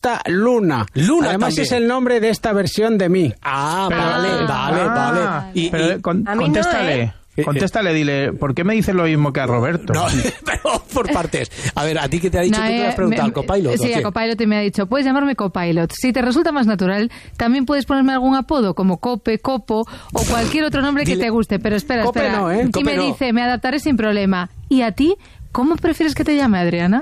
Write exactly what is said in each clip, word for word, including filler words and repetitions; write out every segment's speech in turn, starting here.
gusta Luna. Luna Además también. es el nombre de esta versión de mí. Ah, Pero- vale, vale, Ah, vale. Y, pero y- con- A mí no, contéstale. ¿eh? Contéstale, dile, ¿por qué me dices lo mismo que a Roberto? no, pero por partes. A ver, ¿a ti qué te ha dicho? No, ¿Tú te eh, has preguntado me- al Copilot? Sí, ¿o a qué? Copilot y me ha dicho, puedes llamarme Copilot. Si te resulta más natural, también puedes ponerme algún apodo como Cope, Copo o cualquier otro nombre que Dile- te guste. Pero espera, Cope espera. no, ¿eh? Y Cope me no. dice, me adaptaré sin problema. ¿Y a ti? ¿Cómo prefieres que te llame, Adriana?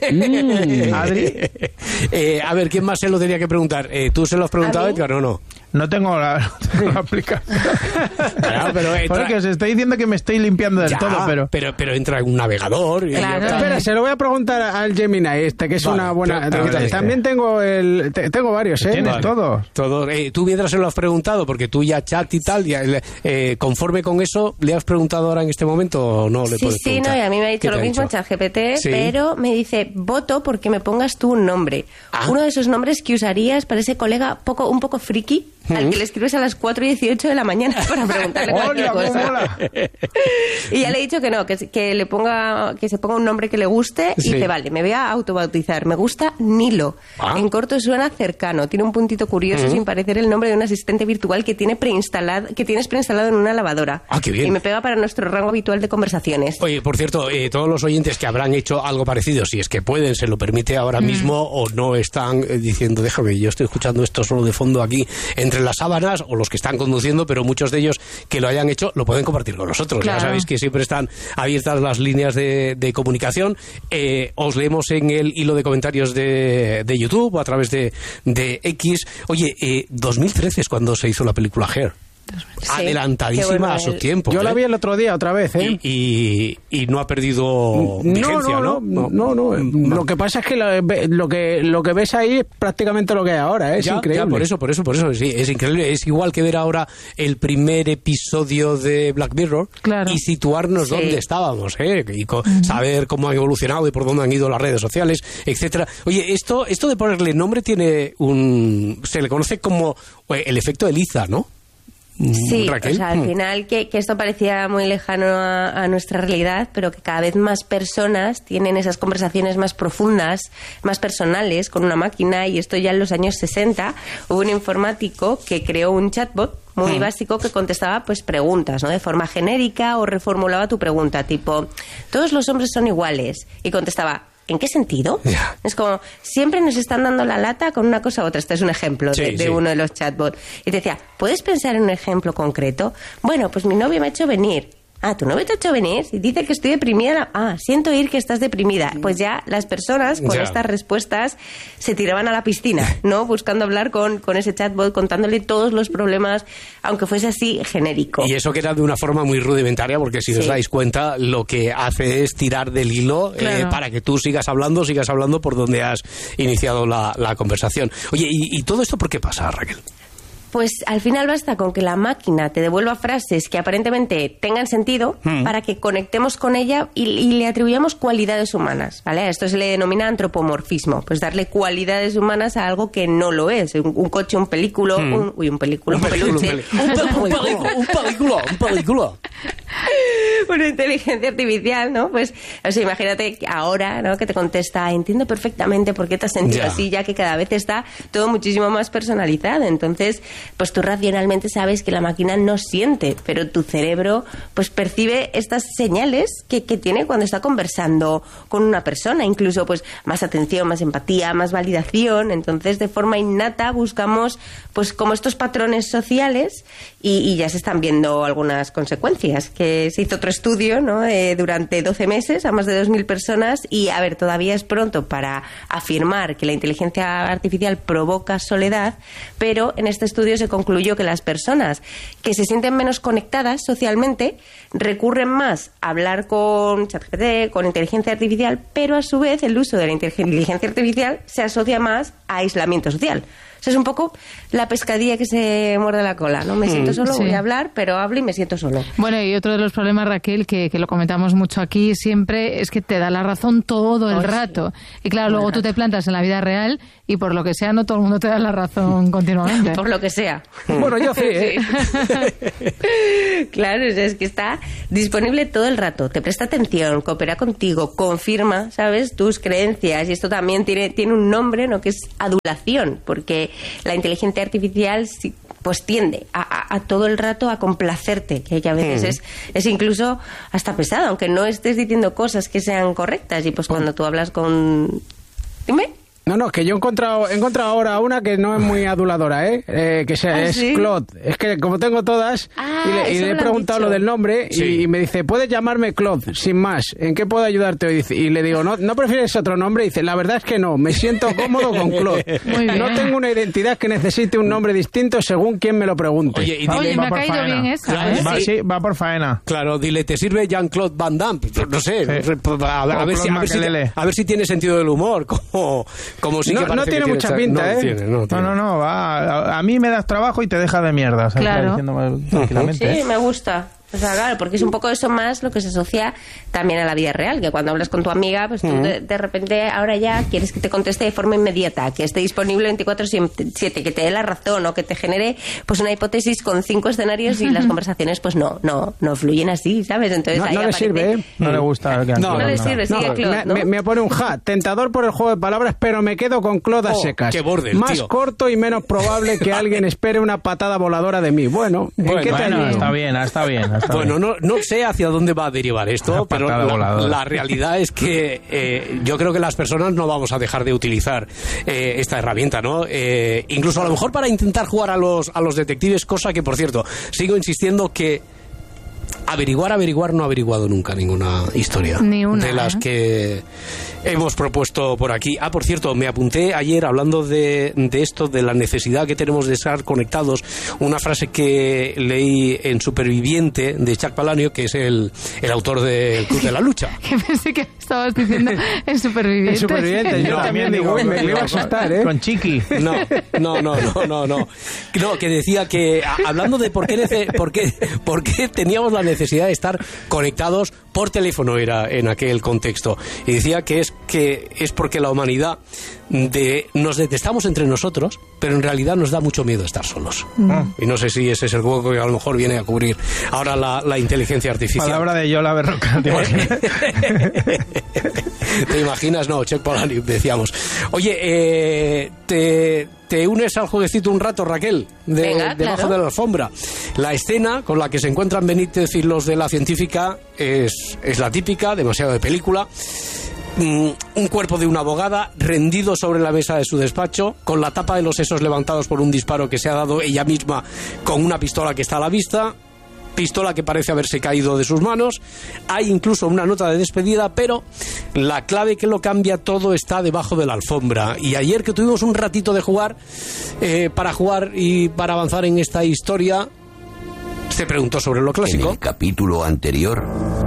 Mm. Adri, Eh, a ver, ¿quién más se lo tenía que preguntar? Eh, ¿Tú se lo has preguntado, ¿A mí? Edgar, o no? no tengo la, no tengo la aplicación. Claro, pero entra- Porque os estoy diciendo que me estoy limpiando del Ya, todo, pero... pero... pero entra en un navegador. y- Claro. Espera, se lo voy a preguntar al Gemini este, que es Vale, una buena... pregúntale. También tengo el... te- Tengo varios, ¿eh? Tienes Vale. todos. Todo, eh, tú mientras se lo has preguntado, porque tú ya chat y tal, ya, eh, conforme con eso, ¿le has preguntado ahora en este momento o no le Sí, puedes sí, preguntar? no, y a mí me ha ¿Qué dicho te lo mismo dicho? ChatGPT, Sí. pero me dice, voto porque me pongas tú un nombre. Ah. Uno de esos nombres que usarías para ese colega poco, un poco friki, al que le escribes a las cuatro y dieciocho de la mañana para preguntarle cualquier ¡Hola, cómo cosa. mola! Y ya le he dicho que no, que, que le ponga, que se ponga un nombre que le guste y Sí. dice, vale, me voy a autobautizar. Me gusta Nilo. Ah. En corto suena cercano, tiene un puntito curioso sin parecer el nombre de un asistente virtual que tiene preinstalado, que tienes preinstalado en una lavadora. Ah, qué bien. Y me pega para nuestro rango habitual de conversaciones. Oye, por cierto, eh, todos los oyentes que habrán hecho algo parecido, si es que pueden, se lo permite ahora mismo, o no están eh, diciendo, déjame, yo estoy escuchando esto solo de fondo aquí entre las sábanas, o los que están conduciendo, pero muchos de ellos que lo hayan hecho, lo pueden compartir con nosotros. Claro. Ya sabéis que siempre están abiertas las líneas de, de comunicación. Eh, os leemos en el hilo de comentarios de, de YouTube o a través de, de X. Oye, eh, dos mil trece es cuando se hizo la película Hair. Sí, Adelantadísima qué bueno, a su el- tiempo. Yo ¿eh? la vi el otro día otra vez, ¿eh? Y, y, y no ha perdido vigencia, no, ¿no? no, no, no, no. Lo que pasa es que lo, lo que lo que ves ahí es prácticamente lo que hay ahora, ¿eh? Es Ya, increíble. ya, por eso, por eso, por eso, sí, es increíble. Es igual que ver ahora el primer episodio de Black Mirror Claro. y situarnos Sí. dónde estábamos, ¿eh? Y co- saber cómo han evolucionado y por dónde han ido las redes sociales, etcétera. Oye, esto, esto de ponerle nombre tiene un, se le conoce como eh, el efecto Eliza, ¿no? Sí, Raquel. o sea, al Mm. final que, que esto parecía muy lejano a, a nuestra realidad, pero que cada vez más personas tienen esas conversaciones más profundas, más personales con una máquina, y esto ya en los años sesenta hubo un informático que creó un chatbot muy básico que contestaba pues preguntas, ¿no? De forma genérica, o reformulaba tu pregunta, tipo, ¿todos los hombres son iguales? Y contestaba, ¿en qué sentido? Ya. Es como, siempre nos están dando la lata con una cosa u otra. Este es un ejemplo de, Sí, de sí. uno de los chatbots. Y te decía, ¿puedes pensar en un ejemplo concreto? Bueno, pues mi novio me ha hecho venir. Ah, ¿tu novio te ha hecho venir? Y dice que estoy deprimida. Ah, siento oír que estás deprimida. Pues ya las personas con Ya. estas respuestas se tiraban a la piscina, ¿no? Buscando hablar con, con ese chatbot, contándole todos los problemas, aunque fuese así genérico. Y eso que era de una forma muy rudimentaria, porque si os Sí. dais cuenta, lo que hace es tirar del hilo eh, Claro. para que tú sigas hablando, sigas hablando por donde has iniciado la, la conversación. Oye, ¿y, y todo esto por qué pasa, Raquel? Pues al final basta con que la máquina te devuelva frases que aparentemente tengan sentido para que conectemos con ella y, y le atribuyamos cualidades humanas, ¿vale? A esto se le denomina antropomorfismo, pues darle cualidades humanas a algo que no lo es. Un, un coche, un películo, un, uy, un película, un, película, peluche, un pel- un pel- un película, un película, un película. una inteligencia artificial, ¿no? Pues, o sea, imagínate que ahora, ¿no? Que te contesta, entiendo perfectamente por qué te has sentido Ya. así, ya que cada vez está todo muchísimo más personalizado. Entonces, pues tú racionalmente sabes que la máquina no siente, pero tu cerebro, pues percibe estas señales que, que tiene cuando está conversando con una persona, incluso, pues, más atención, más empatía, más validación. Entonces, de forma innata buscamos, pues, como estos patrones sociales, y, y ya se están viendo algunas consecuencias. Que se hizo otro estudio, ¿no? Eh, durante doce meses a más de dos mil personas, y a ver, todavía es pronto para afirmar que la inteligencia artificial provoca soledad, pero en este estudio se concluyó que las personas que se sienten menos conectadas socialmente recurren más a hablar con ChatGPT, con inteligencia artificial, pero a su vez el uso de la inteligencia artificial se asocia más a aislamiento social. sea, es un poco la pescadilla que se muerde la cola, ¿no? Me siento solo, sí. voy a hablar, pero hablo y me siento solo. Bueno, y otro de los problemas, Raquel, que, que lo comentamos mucho aquí siempre, es que te da la razón todo el Oh, rato. sí. Y claro, luego tú te plantas en la vida real y por lo que sea, no todo el mundo te da la razón continuamente. Por lo que sea. Bueno, yo sí, ¿eh? Claro, o sea, es que está disponible todo el rato, te presta atención, coopera contigo, confirma, ¿sabes?, tus creencias. Y esto también tiene, tiene un nombre, ¿no?, que es adulación, porque la inteligencia artificial sí, pues tiende a, a, a todo el rato a complacerte, que a veces mm. es, es incluso hasta pesado, aunque no estés diciendo cosas que sean correctas. Y pues cuando tú hablas con... Dime. No, no, que yo he encontrado, he encontrado ahora una que no es muy aduladora, ¿eh? eh que sea, ¿Ah, es sí? Claude. Es que como tengo todas, Ah, y le, y eso le he me lo preguntado han lo dicho. del nombre, Sí. y me dice, puedes llamarme Claude, sin más. ¿En qué puedo ayudarte hoy? Dice- Y le digo, ¿no, ¿no prefieres otro nombre? Y dice, la verdad es que no, me siento cómodo con Claude. Muy bien. No tengo una identidad que necesite un nombre distinto según quien me lo pregunte. Oye, y dile, Oye, me ha por caído faena. bien esa, Claro, ¿eh? Va, Sí. sí, va por faena. claro, dile, ¿te sirve Jean-Claude Van Damme? Pues no sé, Sí. no sé, pues, a, a O ver si, a, ver si, Makelele. a ver si tiene sentido del humor, como, como sí No- que no parece tiene que mucha esta- pinta, no ¿eh? tiene, no No, tiene. no, no, va. A, a mí me das trabajo y te deja de mierda. ¿sabes? Claro. Diciéndome tranquilamente. Sí, me gusta. O sea, claro, porque es un poco eso más lo que se asocia también a la vida real, que cuando hablas con tu amiga, pues tú de, de repente ahora ya quieres que te conteste de forma inmediata, que esté disponible veinticuatro siete, que te dé la razón o que te genere pues una hipótesis con cinco escenarios y las conversaciones pues no, no, no fluyen así, ¿sabes? Entonces No, ahí no le aparece- sirve, ¿eh? No le gusta. que No, No le nada. sirve, No, sigue Claude, me, ¿no? me- me pone un ja, tentador por el juego de palabras, pero me quedo con Claude a Oh, secas. qué borde el Más tío. corto y menos probable que alguien espere una patada voladora de mí. Bueno, ¿en Bueno, qué te Bueno, ayudo? está bien, está bien. Está Bueno, bien. no, no sé hacia dónde va a derivar esto, Una pero patada la, voladora. la realidad es que eh, yo creo que las personas no vamos a dejar de utilizar eh, esta herramienta, ¿no? Eh, incluso a lo mejor para intentar jugar a los, a los detectives, cosa que, por cierto, sigo insistiendo que averiguar, averiguar, no ha averiguado nunca ninguna historia Ni una, de las ¿eh? que hemos propuesto por aquí. Ah, por cierto, me apunté ayer hablando de, de esto, de la necesidad que tenemos de estar conectados, una frase que leí en Superviviente de Chuck Palahniuk, que es el, el autor de El Club de la Lucha. Que pensé que estabas diciendo en Superviviente. En Superviviente, yo No, también digo, con- me, me iba a asustar, ¿eh? Con Chiqui. No, no, no, no, no, no. No, que decía que, a- hablando de por qué, nece- por qué, por qué teníamos la necesidad de estar conectados por teléfono, era en aquel contexto. Y decía que es, que es porque la humanidad de, nos detestamos entre nosotros, pero en realidad nos da mucho miedo estar solos. Y no sé si ese es el hueco que a lo mejor viene a cubrir ahora la, la inteligencia artificial. Palabra de Yola Berroca. ¿te imaginas? ¿Te imaginas? No, Chuck Palahniuk, decíamos. Oye, eh, te, te unes al jueguecito un rato, Raquel, de, Venga, debajo claro. de la alfombra. La escena con la que se encuentran Benítez y los de la científica es, es la típica, demasiado de película. Mm, un cuerpo de una abogada rendido sobre la mesa de su despacho, con la tapa de los sesos levantados por un disparo que se ha dado ella misma con una pistola que está a la vista. Pistola que parece haberse caído de sus manos. Hay incluso una nota de despedida, pero la clave que lo cambia todo está debajo de la alfombra. Y ayer que tuvimos un ratito de jugar, eh, para jugar y para avanzar en esta historia, se preguntó sobre lo En clásico. el capítulo anterior,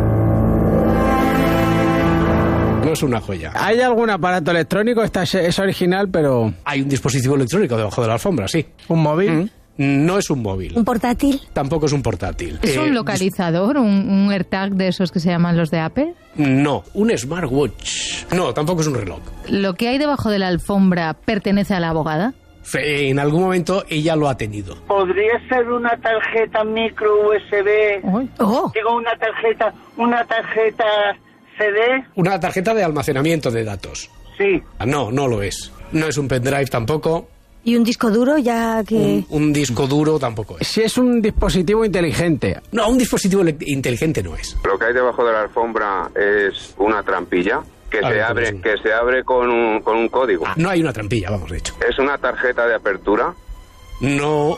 No es una joya. ¿Hay algún aparato electrónico? Esta es, es original, pero... Hay un dispositivo electrónico debajo de la alfombra, sí. Un móvil. No es un móvil. ¿Un portátil? Tampoco es un portátil. ¿Es Eh, un localizador, un, un AirTag de esos que se llaman los de Apple? No, un smartwatch. No, tampoco es un reloj. ¿Lo que hay debajo de la alfombra pertenece a la abogada? Fe- En algún momento ella lo ha tenido. ¿Podría ser una tarjeta micro U S B? Oh, Digo, una tarjeta, una tarjeta C D. Una tarjeta de almacenamiento de datos. Sí. Ah, No, no lo es. No es un pendrive tampoco. ¿y un disco duro ya que...? Un, un disco duro tampoco es. Si es un dispositivo inteligente. No, un dispositivo ele- inteligente no es. Lo que hay debajo de la alfombra es una trampilla que A se ver, abre ¿cómo es? que se abre con un, con un código. Ah, no hay una trampilla, vamos, de hecho. Es una tarjeta de apertura. No.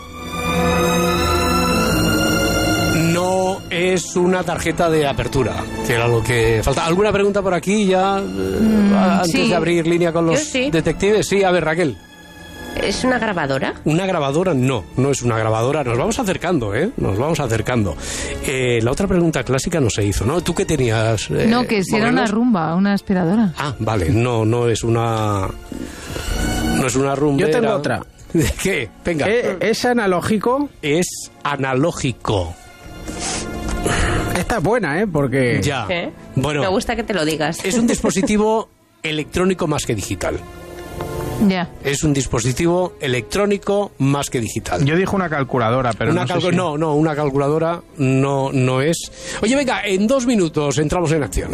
No es una tarjeta de apertura, que era lo que falta. ¿Alguna pregunta por aquí ya eh, antes sí. de abrir línea con los Yo sí. detectives? Sí, a ver, Raquel. ¿Es una grabadora? Una grabadora no, no es una grabadora. Nos vamos acercando, ¿eh? Nos vamos acercando. Eh, la otra pregunta clásica no se hizo, ¿no? ¿Tú qué tenías? eh, no, que si era una modelos? rumba, una aspiradora. Ah, vale, no, no es una... No es una rumbera. Yo tengo otra. ¿De qué? Venga. ¿Eh, ¿Es analógico? Es analógico. Esta es buena, ¿eh? Porque... Ya. ¿Eh? Bueno, Me gusta que te lo digas. es un dispositivo electrónico más que digital. Ya. Es un dispositivo electrónico más que digital. Yo dije una calculadora, pero una no sé calcu- si... No, no, una calculadora no, no es. Oye, venga, en dos minutos entramos en acción.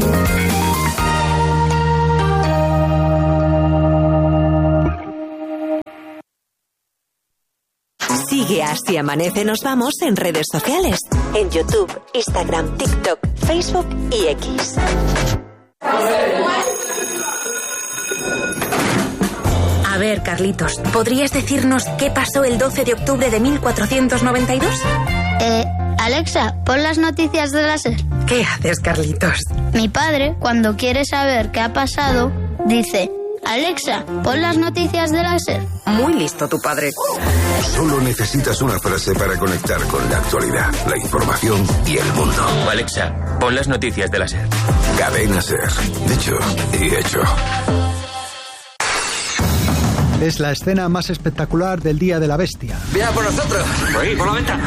Sigue a Si Amanece Nos Vamos en redes sociales. En YouTube, Instagram, TikTok, Facebook y X. A ver, Carlitos, ¿podrías decirnos qué pasó el doce de octubre de mil cuatrocientos noventa y dos? Eh, Alexa, pon las noticias de la SER. ¿Qué haces, Carlitos? Mi padre, cuando quiere saber qué ha pasado, dice: Alexa, pon las noticias de la SER. Muy listo tu padre. Solo necesitas una frase para conectar con la actualidad, la información y el mundo. Alexa, pon las noticias de la SER. Cadena SER. Dicho y hecho. Es la escena más espectacular del Día de la Bestia. ¡Viene por nosotros! ¡Por ahí, por la ventana!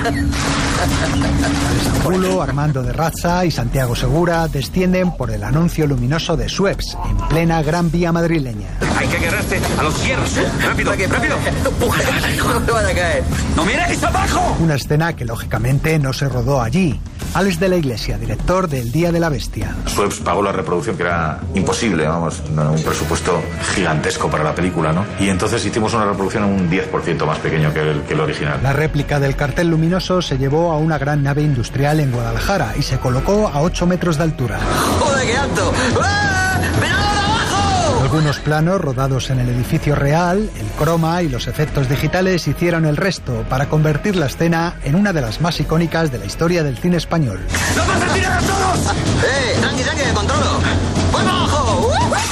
Julio, Armando de Razza y Santiago Segura descienden por el anuncio luminoso de Sueps, en plena Gran Vía madrileña. Hay que agarrarse a los hierros. ¡Rápido, rápido! ¡No me van a caer! ¡No miréis abajo! Una escena que lógicamente no se rodó allí. Alex de la Iglesia, director del Día de la Bestia. Sueps pagó la reproducción, que era imposible, vamos, un presupuesto gigantesco para la película, ¿no? Y entonces hicimos una reproducción un diez por ciento más pequeño que el, que el original. La réplica del cartel luminoso se llevó a una gran nave industrial en Guadalajara y se colocó a ocho metros de altura. ¡Joder, qué alto! ¡Ah! ¡Venador abajo! Algunos planos rodados en el edificio real, el croma y los efectos digitales hicieron el resto para convertir la escena en una de las más icónicas de la historia del cine español. ¡No vas a tirar a todos! ¡Eh! ¡Tranqui, tranqui, me controlo! ¡Voy para abajo!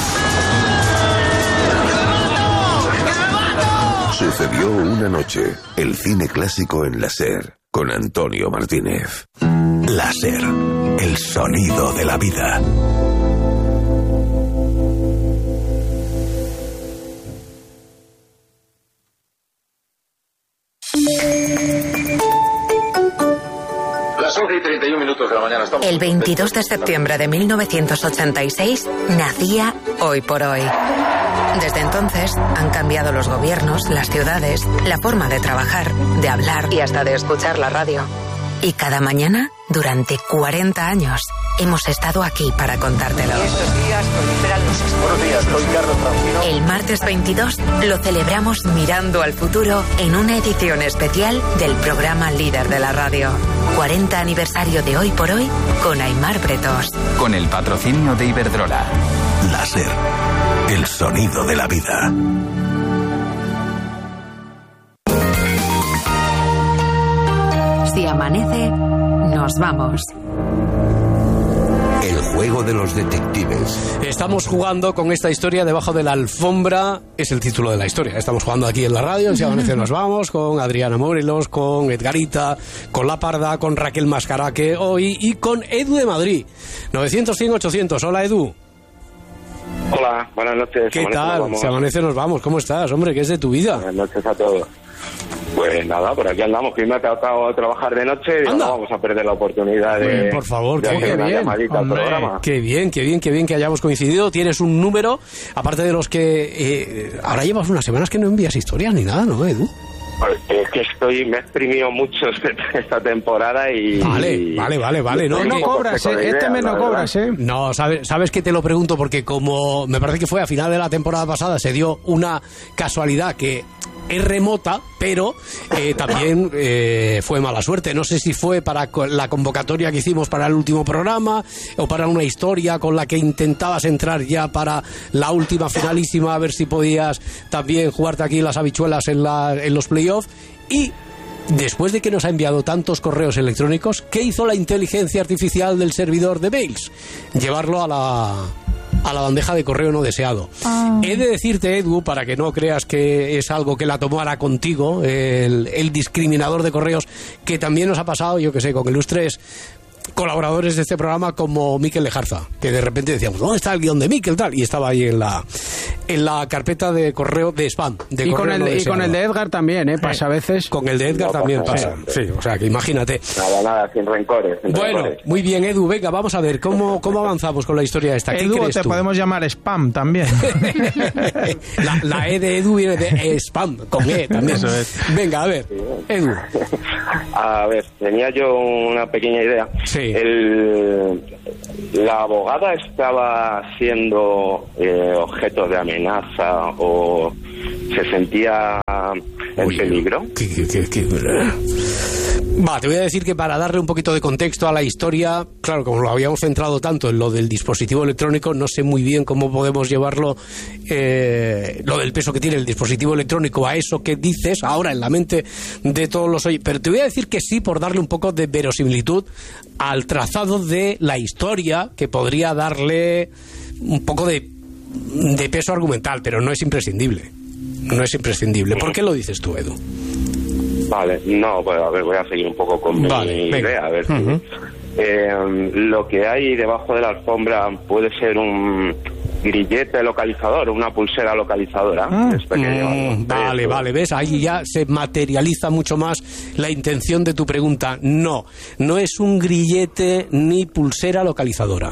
Sucedió una noche. El cine clásico en la SER, con Antonio Martínez. La SER, el sonido de la vida. Las once y treinta y un minutos de la mañana estamos... El veintidós de septiembre de mil novecientos ochenta y seis nacía Hoy por Hoy. Desde entonces han cambiado los gobiernos, las ciudades, la forma de trabajar, de hablar y hasta de escuchar la radio. Y cada mañana, durante cuarenta años, hemos estado aquí para contártelo. Estos días proliferan los estudios. Buenos días, soy Carlos Francino. El martes veintidós lo celebramos mirando al futuro en una edición especial del programa líder de la radio. cuarenta aniversario de Hoy por Hoy con Aimar Bretos. Con el patrocinio de Iberdrola. La SER, el sonido de la vida. Si amanece, nos vamos. El juego de los detectives. Estamos jugando con esta historia debajo de la alfombra, es el título de la historia. Estamos jugando aquí en la radio, en Si Amanece Nos Vamos, con Adriana Morelos, con Edgarita, con La Parda, con Raquel Mascaraque hoy y con Edu de Madrid. novecientos, cien, ochocientos. Hola, Edu. Hola, buenas noches. ¿Qué tal? Si Amanece Nos Vamos. ¿Cómo estás, hombre? ¿Qué es de tu vida? Buenas noches a todos. Pues nada, por aquí andamos, que me ha tocado trabajar de noche y no vamos a perder la oportunidad de, Bien, por favor, de qué hacer una bien, llamadita al hombre, programa. Qué bien, qué bien, qué bien que hayamos coincidido. Tienes un número, aparte de los que... Eh, ahora llevas unas semanas que no envías historias ni nada, ¿no, Edu? Pues es que estoy, me he exprimido mucho esta temporada y... Vale, y, vale, vale, vale. No, no cobras, eh, este mes no cobras, ¿eh? No, sabes, sabes que te lo pregunto porque como me parece que fue a final de la temporada pasada, se dio una casualidad que es remota, pero eh, también eh, fue mala suerte. No sé si fue para la convocatoria que hicimos para el último programa o para una historia con la que intentabas entrar ya para la última finalísima, a ver si podías también jugarte aquí las habichuelas en, la, en los playoffs. Y después de que nos ha enviado tantos correos electrónicos, ¿qué hizo la inteligencia artificial del servidor de mails? Llevarlo a la... a la bandeja de correo no deseado. Oh. He de decirte, Edu, para que no creas que es algo que la tomara contigo, el, el discriminador de correos, que también nos ha pasado, yo que sé, con ilustres colaboradores de este programa como Miquel Lejarza, que de repente decíamos, ¿dónde está el guión de Miquel? Tal, y estaba ahí en la en la carpeta de correo de spam. De y con, correo el, no y con el de Edgar también, ¿eh? Pasa a veces. Con el de Edgar No también pasa pasa. Sí, o sea, que imagínate. Nada, nada, sin rencores. Sin Bueno, rencores. muy bien, Edu. Venga, vamos a ver cómo, cómo avanzamos con la historia esta. ¿Qué Edu, crees te tú? podemos llamar spam también. la, la E de Edu viene de spam, con E también. Eso es. Venga, a ver, Edu. A ver, tenía yo una pequeña idea. Sí. El, la abogada estaba siendo eh, objeto de amenaza o se sentía en Uy, peligro. ¿qué, qué, qué, qué? Va, te voy a decir que para darle un poquito de contexto a la historia, claro, como lo habíamos centrado tanto en lo del dispositivo electrónico, no sé muy bien cómo podemos llevarlo, eh, lo del peso que tiene el dispositivo electrónico a eso que dices ahora en la mente de todos los oyentes. Pero te voy a decir que sí, por darle un poco de verosimilitud al trazado de la historia, que podría darle un poco de, de peso argumental, pero no es imprescindible. No es imprescindible. ¿Por qué lo dices tú, Edu? Vale, no, pues a ver, voy a seguir un poco con Vale, mi venga. idea, a ver si... Ujú. eh, lo que hay debajo de la alfombra puede ser un grillete localizador, una pulsera localizadora. Ah, Esto que llevamos. mm, vale, vale, ¿ves? Ahí ya se materializa mucho más la intención de tu pregunta. No, no es un grillete ni pulsera localizadora.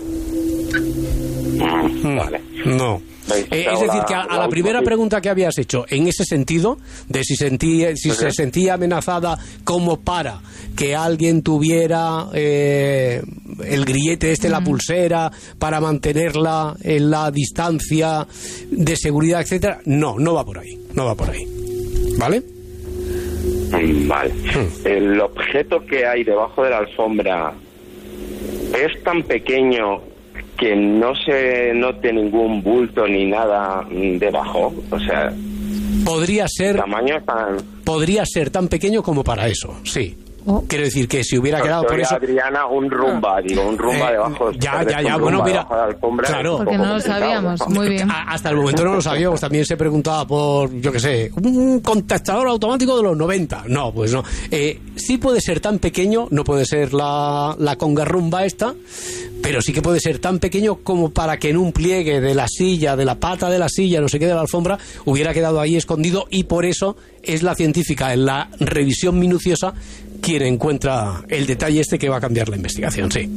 Mm, vale. No. Eh, es decir, que a, a la primera pregunta que habías hecho, en ese sentido, de si, sentía, si se sentía amenazada como para que alguien tuviera eh, el grillete este, la pulsera, para mantenerla en la distancia de seguridad, etcétera, no, no va por ahí, no va por ahí. ¿Vale? Mm, Vale. El objeto que hay debajo de la alfombra es tan pequeño que no se note ningún bulto ni nada mm, debajo. O sea, Podría ser, tamaño tan... podría ser tan pequeño como para eso, sí. Quiero decir que si hubiera quedado por Soy eso... Adriana, un rumba, digo, un rumba Eh, debajo. ya, ¿sabes? ya, ya, Un bueno, rumba mira, debajo de la alfombra, claro. un Porque poco no lo complicado, sabíamos. ¿no? Muy bien. A- Hasta el momento no lo sabíamos. También se preguntaba por, yo qué sé, un contestador automático de los noventa. No, pues no. Eh, sí puede ser tan pequeño, no puede ser la, la conga rumba esta, pero sí que puede ser tan pequeño como para que en un pliegue de la silla, de la pata de la silla, no sé qué, de la alfombra, hubiera quedado ahí escondido, y por eso es la científica en la revisión minuciosa quien encuentra el detalle este que va a cambiar la investigación, sí.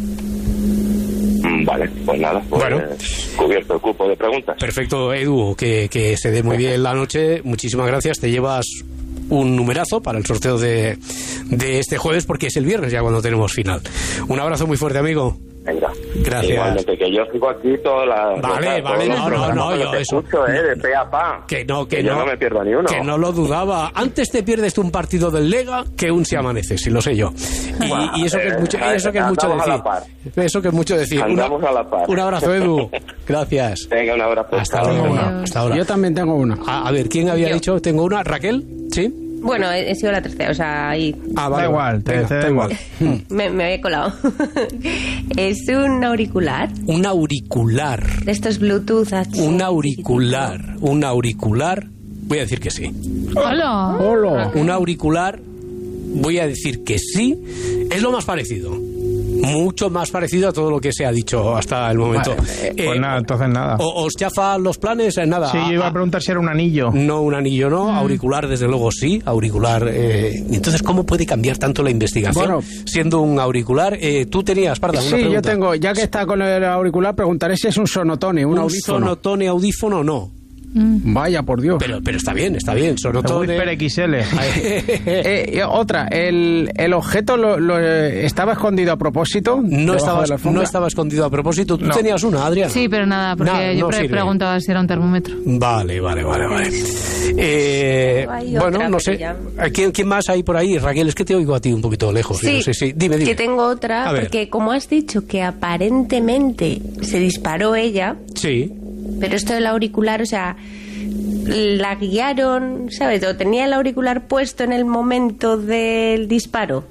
Mm, Vale, pues nada, pues Bueno. eh, cubierto el cupo de preguntas. Perfecto, Edu, que, que se dé muy bien la noche. Muchísimas gracias. Te llevas un numerazo para el sorteo de, de este jueves, porque es el viernes ya cuando tenemos final. Un abrazo muy fuerte, amigo. Venga. Gracias. Igualmente, que yo sigo aquí toda la... Vale, todos vale, los no, no, programas, no, pero yo te eso- escucho, eh, de pe a pa. Que no, que, Que no. yo no me pierdo ni uno. Que no lo dudaba. Antes te pierdes tú un partido del Lega que un si amanece, si lo sé yo. Y, Buah, y eso que es eh, mucho, y eso que es mucho andamos a la decir. par. Eso que es mucho decir. Una- Andamos a la par. un abrazo, Edu. Gracias. Venga, un abrazo. Hasta Chao. ahora. Hasta ahora. Yo también tengo una. A, a ver, ¿quién había Yo. dicho? Tengo una. ¿Raquel? ¿Sí? Bueno, he he sido la tercera, o sea, ahí Ah, Da vale. igual, te, Venga, te da da igual. me, me había colado. Es un auricular Un auricular. de estos Bluetooth. H. Un auricular. Un auricular. Voy a decir que sí. ¡Hola! Hola. Un auricular. Voy a decir que sí. Es lo más parecido. Mucho más parecido a todo lo que se ha dicho hasta el momento. Vale, Eh, pues nada, entonces nada. o- ¿Os chafa los planes? Eh, Nada. Sí, yo iba Ah, a preguntar si era un anillo. No, un anillo no, auricular desde luego sí, auricular. Eh, entonces, ¿cómo puede cambiar tanto la investigación Bueno. siendo un auricular? Eh, tú tenías, Parda, una Sí, yo pregunta. tengo, ya que está con el auricular, preguntaré si es un sonotone, un, un audífono. sonotone audífono, no. Vaya, por Dios. Pero, pero está bien, está bien. El Sonotone. Whisper X L. Eh, y otra, el, el objeto lo, lo, eh, estaba escondido a propósito. No debajo estaba, de la alfombra? no estaba escondido a propósito. Tú No. tenías una, Adrián. Sí, pero nada, porque Nada, yo no pre- sirve. preguntaba si era un termómetro. Vale, vale, vale, vale. Eh, Hay bueno, otra, no pero sé. ya- ¿Quién, ¿Quién más hay por ahí? Raquel, es que te oigo a ti un poquito lejos. Sí, sí, sí. Dime, dime. que tengo otra, A ver. porque como has dicho que aparentemente se disparó ella, Sí. pero esto del auricular, o sea, la guiaron, ¿sabes? O tenía el auricular puesto en el momento del disparo.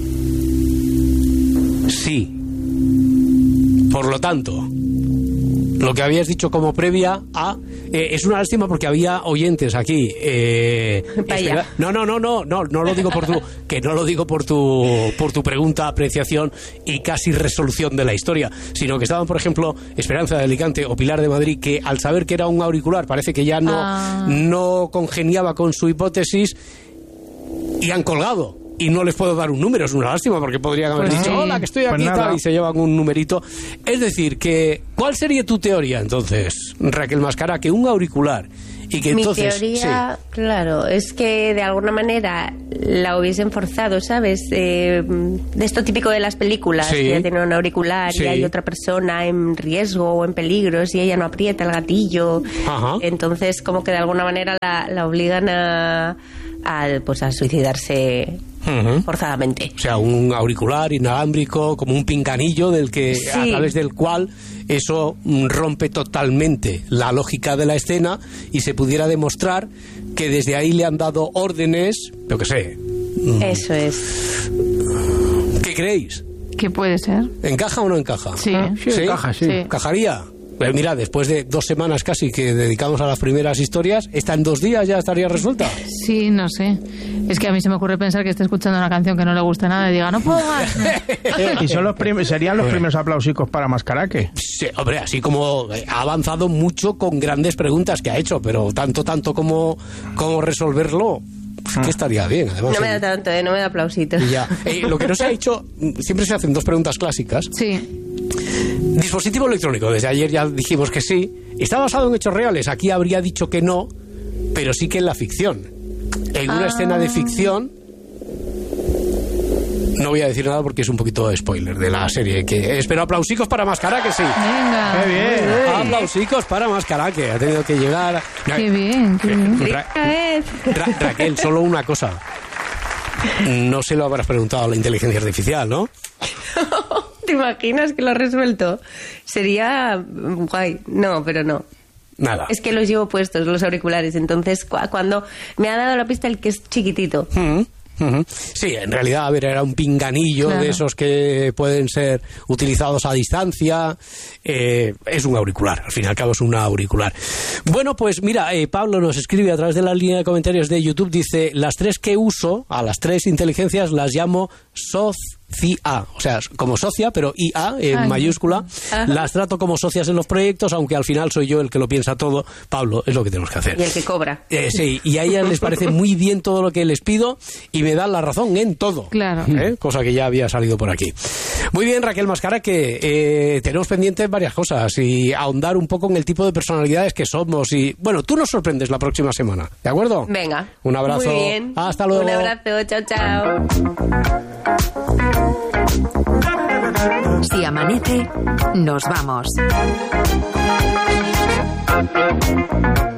Sí. Por lo tanto, lo que habías dicho como previa a... Eh, es una lástima porque había oyentes aquí. Eh, espera, no, no, no, no, no, no lo digo por tu... que no lo digo por tu, por tu pregunta, apreciación y casi resolución de la historia, sino que estaban, por ejemplo, Esperanza de Alicante o Pilar de Madrid, que al saber que era un auricular parece que ya no, ah. no congeniaba con su hipótesis y han colgado. Y no les puedo dar un número, es una lástima, porque podrían haber pues dicho, sí. hola, que estoy aquí pues tal, y se llevan un numerito. Es decir, que ¿cuál sería tu teoría, entonces, Raquel Mascara? Que un auricular y que Mi entonces... teoría, sí. claro, es que de alguna manera la hubiesen forzado, ¿sabes? Eh, de esto típico de las películas, sí. que ya tiene un auricular sí. y hay otra persona en riesgo o en peligro, si ella no aprieta el gatillo. Ajá. Entonces, como que de alguna manera la, la obligan a... A, pues a suicidarse uh-huh. forzadamente. O sea, un auricular inalámbrico, como un pinganillo del que sí. a través del cual eso rompe totalmente la lógica de la escena y se pudiera demostrar que desde ahí le han dado órdenes, yo qué sé. Eso es. ¿Qué creéis? ¿Qué puede ser? ¿Encaja o no encaja? Sí, sí, sí encaja, sí. sí. ¿Encajaría? Pues mira, después de dos semanas casi que dedicamos a las primeras historias, ¿esta en dos días ya estaría resuelta? Sí, no sé. Es que a mí se me ocurre pensar que esté escuchando una canción que no le gusta nada y diga, no puedo más. ¿Y son los prim- serían los primeros aplausicos para Mascaraque? Sí, hombre, así como ha avanzado mucho con grandes preguntas que ha hecho, pero tanto, tanto como, como resolverlo... que estaría bien, además. No me da tanto, ¿eh? No me da aplausitos. Ya. Eh, lo que no se ha hecho, siempre se hacen dos preguntas clásicas. Sí. Dispositivo electrónico, desde ayer ya dijimos que sí. ¿Está basado en hechos reales? Aquí habría dicho que no, pero sí que en la ficción. En una ah. escena de ficción... No voy a decir nada porque es un poquito spoiler de la serie. Que espero aplausicos para Mascaraque, sí. Venga. ¡Qué bien! Aplausicos para Mascaraque. Ha tenido que llegar... ¡Qué bien, qué bien! Ra- Ra- Raquel, solo una cosa. No se lo habrás preguntado a la inteligencia artificial, ¿no? ¿Te imaginas que lo ha resuelto? Sería guay. No, pero no. Nada. Es que los llevo puestos, los auriculares. Entonces, cu- cuando me ha dado la pista el que es chiquitito... Mm. Uh-huh. Sí, en realidad, a ver, era un pinganillo claro. de esos que pueden ser utilizados a distancia. Eh, es un auricular, al fin y al cabo es un auricular. Bueno, pues mira, eh, Pablo nos escribe a través de la línea de comentarios de YouTube, dice, las tres que uso, a las tres inteligencias las llamo socia, o sea, como socia, pero I A en Ay, mayúscula. Ajá. Las trato como socias en los proyectos, aunque al final soy yo el que lo piensa todo. Pablo, es lo que tenemos que hacer. Y el que cobra. Eh, sí, y a ellas les parece muy bien todo lo que les pido y me dan la razón en todo. Claro. ¿Eh? Cosa que ya había salido por aquí. Muy bien, Raquel Mascara, que eh, tenemos pendientes varias cosas y ahondar un poco en el tipo de personalidades que somos. Y bueno, tú nos sorprendes la próxima semana, ¿de acuerdo? Venga. Un abrazo. Muy bien. Hasta luego. Un abrazo. Chao, chao. Si amanece, nos vamos.